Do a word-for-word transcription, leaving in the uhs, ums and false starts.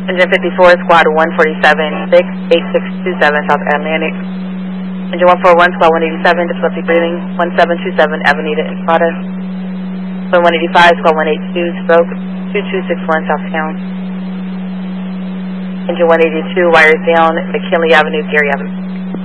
Engine fifty-four, squad one forty-seven, six eight six two seven, South Atlantic. Engine one forty-one, squad one eighty-seven, difficulty breathing, one seven two seven, Avenida Entrada. Squad one eighty-five, squad one eighty-two, stroke, two two six one, South Town. Engine one eighty-two, wires down, McKinley Avenue, Gary Avenue.